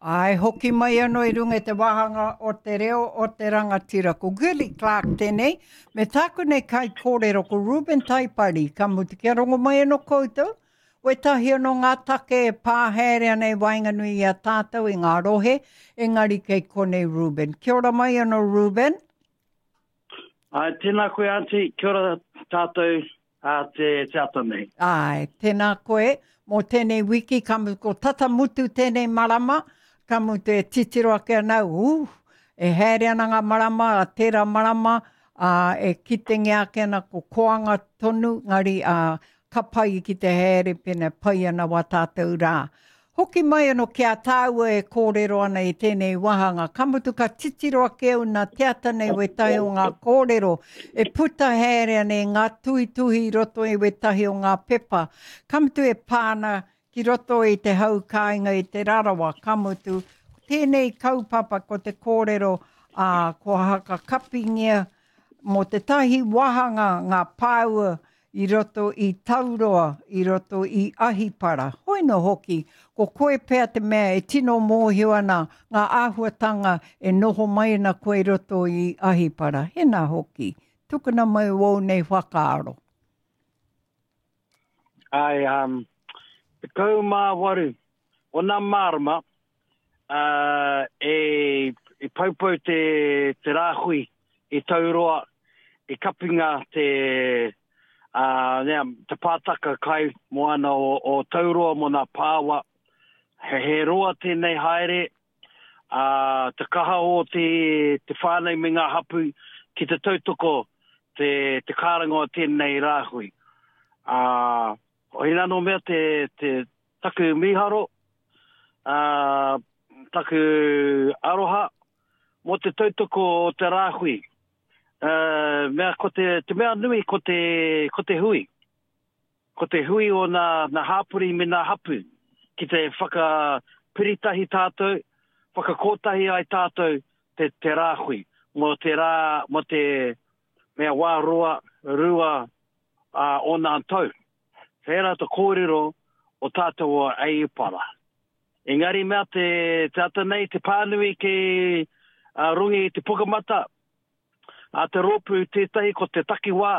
Ai, hoki mai anō I runga te wahanga o te reo o te rangatira. Ko Gilly Clark tēnei, me tāku nei kai kōrero ko Ruben Taipari, ka muti kia rongo mai anō koutou. Oe tahi anō ngā take e pāhērea nei wainganui I a tātou I ngā rohe, engari kei konei Ruben. Kia ora mai anō Ruben. Ai, tēnā koe auntie, kia ora tātou te ata nei. Ai, tēnā koe, mō tēnei wiki, ka mutu ko tata mutu tēnei marama, ka mutu e titiro ake anau, e hērea na ngā marama, a tērā marama, e kitengi ake ana ko koanga tonu, ngari ka pai ki te here pene pai ana wa tātou rā. Hoki mai anō kia tāua e kōrero ana I tēnei wahanga. Ka mutu ka titiro ake au nā teata nei we tahi o ngā kōrero. E puta hērea nei ngā tuhi roto I we tahi o ngā pepa. Ka mutu e pāna ki roto I te hau kāinga I te rarawa. Ka mutu tēnei kaupapa ko te kōrero ko haka kapingia mo te tahi wahanga ngā pāua I roto I tauroa, I roto I ahipara. Hoi no hoki, ko koe pēr te mea e tino mōhio ana ngā āhuatanga e noho mai na koe roto I ahipara. Hena hoki, tukuna mai wau nei whakaaro. Ai, te kaumā waru, o nā marama, e paupau te rāhui I tauroa, I kapinga te pātaka kai moana o tauroa mo nā pāwa. He roa tēnei haere, te kaha o te whānei me ngā hapu ki te tautoko te kārangoa tēnei rāhui. O hina no mea te taku miharo, taku aroha, mo te tautoko o te rāhui. Mea ko te mea nui ko te hui. Ko te hui o nā hāpuri me nā hapu. Ki te whakapiritahi tātou, whakakotahi ai tātou te rāhui. Mo te mea wā rua o nā tau. Whera te kōrero o tātou o Aipara. Engari mea te ata nei te pānui ke rungi te pukamata. A te ropu tētahi ko te takiwā,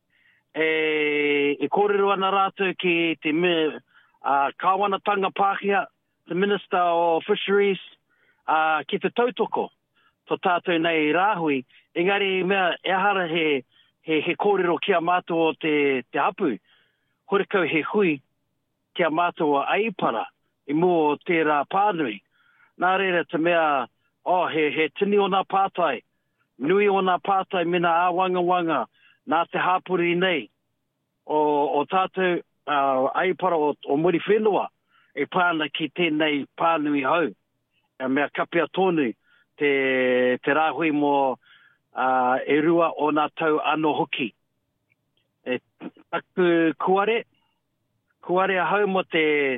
e kōrero ana rātou ki te kāwanatanga Pākehā, the Minister of Fisheries, ki te tautoko, to tātou nei rāhui. Engari mea, ehara he kōrero kia mātua o te hapu, horekau he hui kia mātua o Aipara, I mō tērā pānui. Nā reira te mea, he tini o nā pātai, nui o nā pātai me nā āwangawanga, nā te hāpuri nei, o tātou Aipara o muri whenua, e pāna ki tēnei pānui hau. E mea kapia tonu te rāhui mo e rua o nā tau ano hoki. E taku kuare hau mo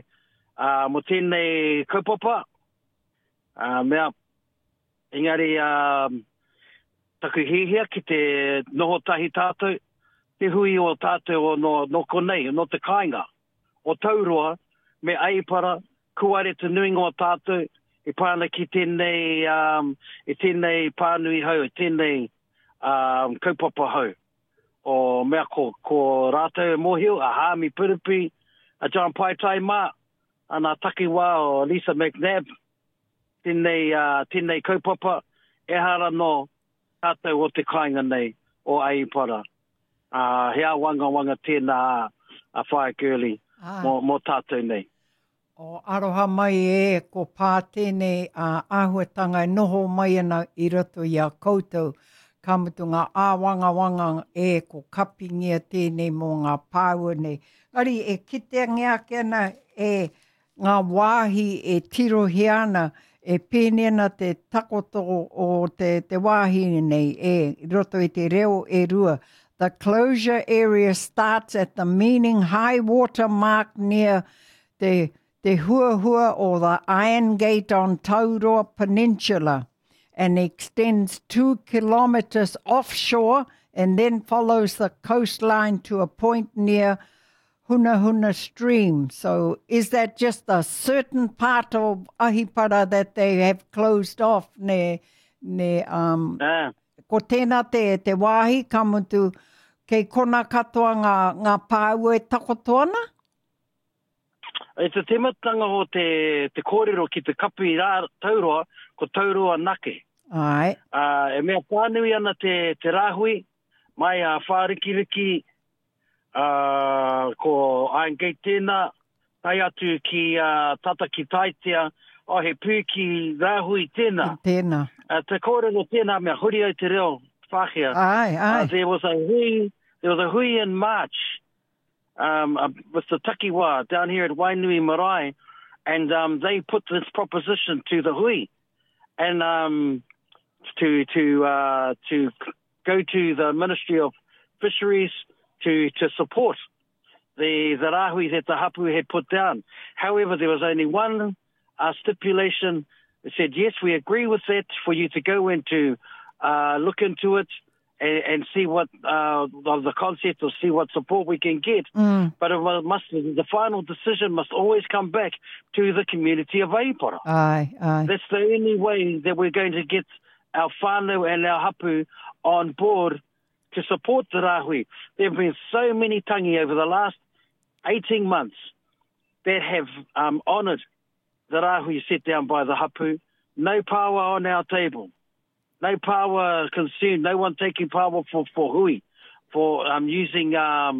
tēnei kaupapa, mea engari taku hihia ki te noho tahi tātou, te hui o tātou o no konei, no te kāinga. O tauroa, me Aipara, kuare te nuinga o tātou, I pāna ki tēnei pānui hau, tēnei kaupapa hau. O mea ko rātou mōhio, a Hāmi Purupi, a John Paitai Mā, ana takiwā o Lisa McNabb, tēnei kaupapa, ehara no, tātou o te kāinga nei o Aipara. Hea wanga tēnā a whae girly mō tātou nei. O aroha mai ko pā tēnei āhuatanga e noho mai ana I roto I a koutou. Ka mutu ngā āwangawanga ko kapingia tēnei mō ngā pāua nei. Ngari e kitengi ake ana ngā wāhi e tirohi ana e pēne ana te takoto o te wāhi nei roto I te reo e rua. The closure area starts at the meaning high water mark near the huahua or the Iron Gate on Tauroa Peninsula and extends 2 kilometers offshore and then follows the coastline to a point near Huna Stream. So is that just a certain part of Ahipara that they have closed off? Ko tēnā te wāhi, ka mutu kei kona katoa ngā pāu e takotoana? E te tematanga o te kōrero ki te kapi rā tauroa, ko tauroa nake. Ai. E mea pānui ana te rāhui, mai a whārikiriki, ko Aengei tēnā, tai atu ki tata ki taitea, o he pū ki rāhui tēnā. Tēnā. Te kōrero tēnā mea huri au te reo whāhia. Ai. There was a hui in March with the takiwā down here at Wainui Marae, and they put this proposition to the hui, and to go to the Ministry of Fisheries to support the rāhui that the hapu had put down. However, there was only one stipulation. It said, yes, we agree with that for you to go into, look into it and see what the concept or see what support we can get. But the final decision must always come back to the community of Ahipara. Aye. That's the only way that we're going to get our whānau and our hapu on board to support the rāhui. There have been so many tangi over the last 18 months that have honoured the rāhui set down by the hapu. No power on our table. No power consumed. No one taking power for hui, for using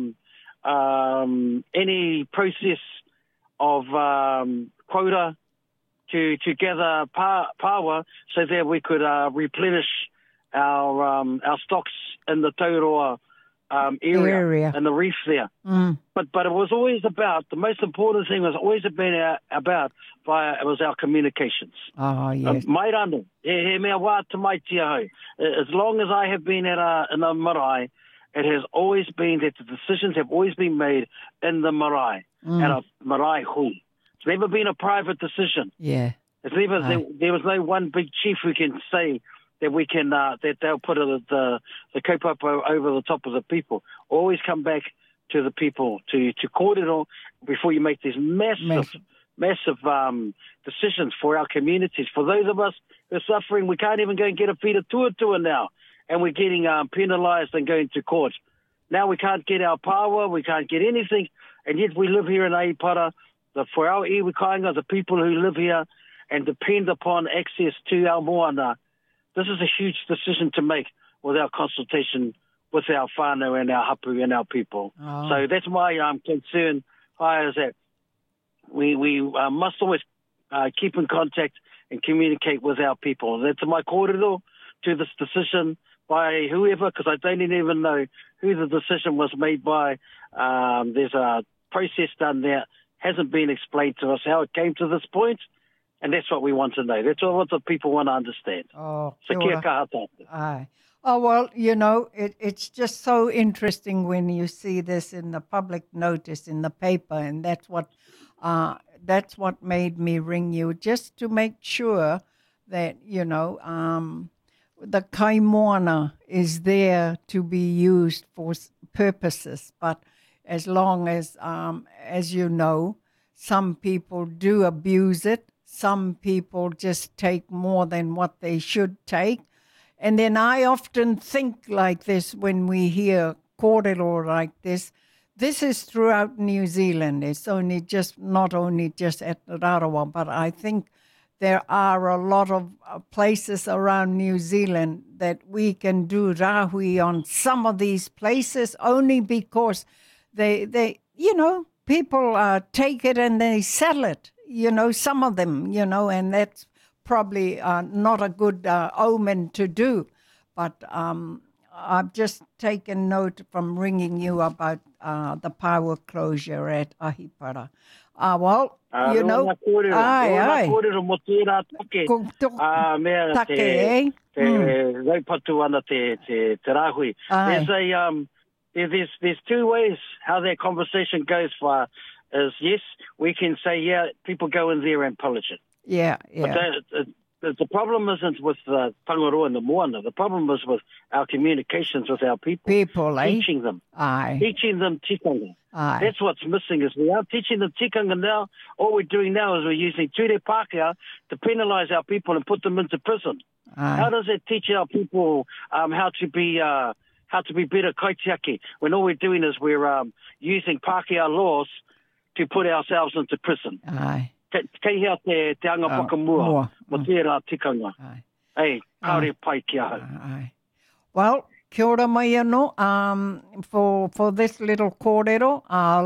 any process of quota to gather power so that we could replenish our stocks in the Tauroa area and the reef there. But it was always about, the most important thing was always been about it was our communications. Oh, yes. Mai rano, he mea wā tamaitia hau. As long as I have been in a marae, it has always been that the decisions have always been made in the marae, at a marae hui. It's never been a private decision. Yeah. It's never, there was no one big chief who can say that we can, that they'll put the kaupapa over the top of the people. Always come back to the people, to kōrero, before you make these massive decisions for our communities. For those of us who are suffering, we can't even go and get a whira tuatua now, and we're getting penalised and going to court. Now we can't get our power, we can't get anything, and yet we live here in Ahipara. For our iwi kāinga, the people who live here and depend upon access to our moana, this is a huge decision to make with our consultation with our whānau and our hapu and our people. Oh. So that's my concern, is that we must always keep in contact and communicate with our people. That's my kōrero to this decision by whoever, because I don't even know who the decision was made by. There's a process done there. Hasn't been explained to us how it came to this point, and that's what we want to know. That's what the people want to understand. Oh, so kia kaha tātou. Aye. Oh, well, it's just so interesting when you see this in the public notice in the paper, and that's what made me ring you, just to make sure that, the kaimoana is there to be used for purposes, but as long as you know, some people do abuse it. Some people just take more than what they should take. And then I often think like this when we hear kōrero like this. This is throughout New Zealand. It's not only just at Rarawa, but I think there are a lot of places around New Zealand that we can do rāhui on some of these places only because they people take it and they sell it, some of them, and that's probably not a good omen to do. But I've just taken note from ringing you about the power closure at Ahipara. Aye. There's two ways how that conversation goes for is, yes, we can say, people go in there and pillage it. Yeah. But the problem isn't with the Tangaroa and the Moana. The problem is with our communications with our people. Teaching them. Aye. Teaching them tikanga. Aye. That's what's missing is we are teaching them tikanga now. All we're doing now is we're using ture Pākehā to penalise our people and put them into prison. Aye. How does it teach our people how to be better kaitiaki when all we're doing is we're using Pākehā laws to put ourselves into prison? Aye. Kei hea te anga pakamua, mo tērā tikanga. Hey, kaore pai ki ahau. Well, kia ora mai anō. For this little kōrero,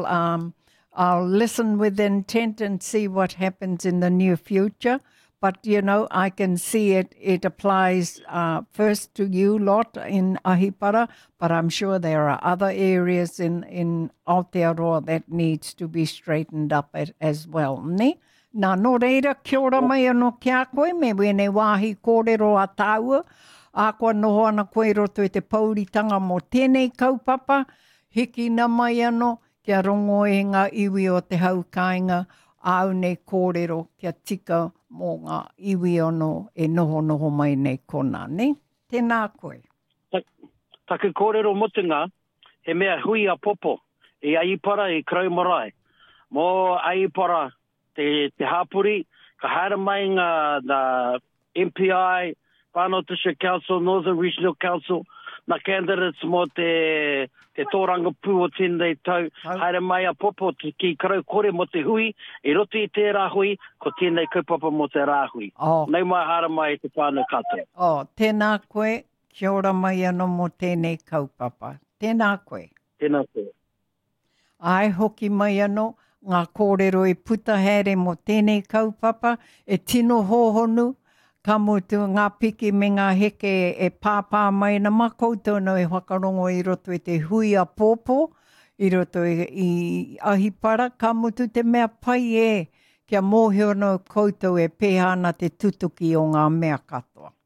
I'll listen with intent and see what happens in the near future. But, I can see it applies first to you lot in Ahipara, but I'm sure there are other areas in Aotearoa that needs to be straightened up as well, ne? Nā no reira, kia ora mai anō ki a koe, me wene wāhi kōrero a tāua. A koa noho ana koe roto e te pauritanga mō tēnei kaupapa. Hiki na mai anō, kia rongo e ngā iwi o te haukainga, au nei kōrero kia tika mō ngā iwi ono e noho mai nei kona, ne? Tēnā koe. Taku kōrero mutunga, he mea hui a popo, i Aipara, i Kraumarai. Mō Aipara, te hapuri, ka haere mai ngā MPI, Whānau District Council, Northern Regional Council, na candidates mō te tōranga pū o tēnei tau, haere mai a popo ki karau kore mō te hui, i roto i tērā hui, ko tēnei kaupapa mō te rāhui. Nei mai haere mai te whānau katoa. Tēnā koe, kia ora mai anō mō tēnei kaupapa. Tēnā koe. Tēnā koe. Ai hoki mai anō, ngā kōrero e puta here mō tēnei kaupapa, e tino hōhonu, ka mutu ngā piki me ngā heke e pāpā mai na makoutou no e whakarongo i roto e te hui a pōpō, i roto i Ahipara, ka mutu te mea pai kia mōhio no koutou e pēhana te tutuki o ngā mea katoa.